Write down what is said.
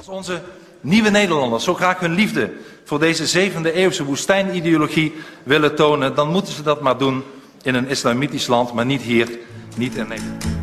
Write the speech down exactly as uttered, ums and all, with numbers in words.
Als onze nieuwe Nederlanders zo graag hun liefde voor deze zevende eeuwse woestijnideologie willen tonen, dan moeten ze dat maar doen in een islamitisch land, maar niet hier, niet in Nederland.